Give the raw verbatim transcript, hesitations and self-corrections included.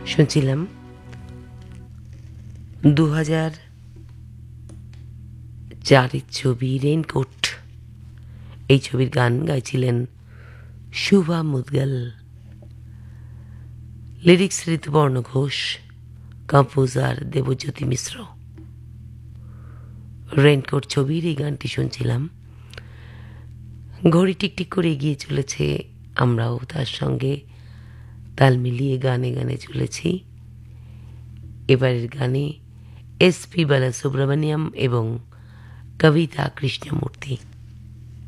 শুনছিলাম দু হাজার চারের ছবি রেইনকোট। এই ছবির গান গাইছিলেন শুভা মুদগল, লিরিক্স ঋতুপর্ণ ঘোষ, কম্পোজার দেবজ্যোতি মিশ্র। রেইনকোট ছবির এই গানটি শুনছিলাম। ঘড়ি টিকটিক করে এগিয়ে চলেছে, আমরাও তার সঙ্গে তাল মিলিয়ে গানে গানে চলেছি। এবারের গানে এস পি বালাসুব্রমণিয়াম এবং কবিতা কৃষ্ণমূর্তি।